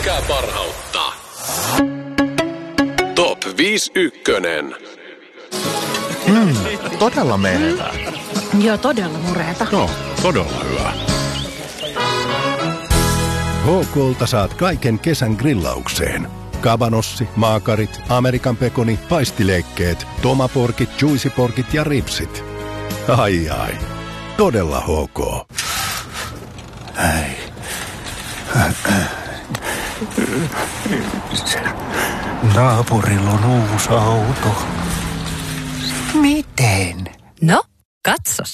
pelkkää parhautta. Top 51. Todella menevää. Joo, todella mureeta. No, todella hyvä. HK:lta saat kaiken kesän grillaukseen. Kabanossi, maakarit, Amerikan pekoni, paistileikkeet, tomaporkit, juicyporkit ja ripsit. Ai ai, todella HK. Naapurilla on uusi auto. Miten? No, katsos.